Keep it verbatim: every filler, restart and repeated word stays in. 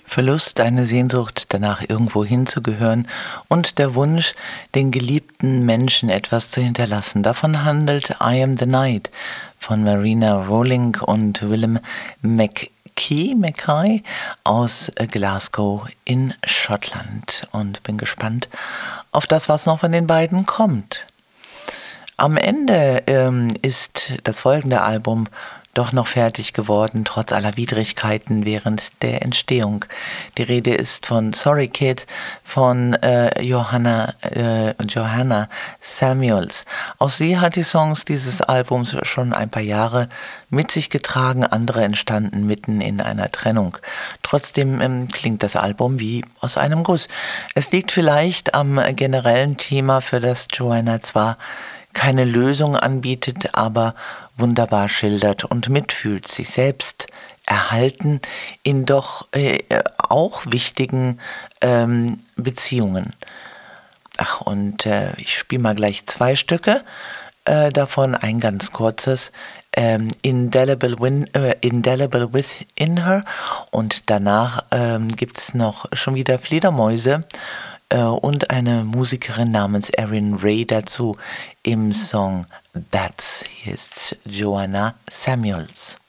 Verlust, eine Sehnsucht danach, irgendwo hinzugehören und der Wunsch, den geliebten Menschen etwas zu hinterlassen. Davon handelt I Am the Night von Marina Rowling und Willem McKay, McKay aus Glasgow in Schottland. Und bin gespannt auf das, was noch von den beiden kommt. Am Ende ähm, ist das folgende Album doch noch fertig geworden, trotz aller Widrigkeiten während der Entstehung. Die Rede ist von Sorry Kid von äh, Johanna, äh, Johanna Samuels. Auch sie hat die Songs dieses Albums schon ein paar Jahre mit sich getragen, andere entstanden mitten in einer Trennung. Trotzdem ähm, klingt das Album wie aus einem Guss. Es liegt vielleicht am generellen Thema, für das Johanna zwar keine Lösung anbietet, aber wunderbar schildert und mitfühlt, sich selbst erhalten in doch äh, auch wichtigen ähm, Beziehungen. Ach, und äh, ich spiele mal gleich zwei Stücke, äh, davon ein ganz kurzes, ähm, Indelible, Win, äh, Indelible Within Her, und danach ähm, gibt es noch schon wieder Fledermäuse und eine Musikerin namens Erin Ray dazu im Song Bats. Hier ist Johanna Samuels.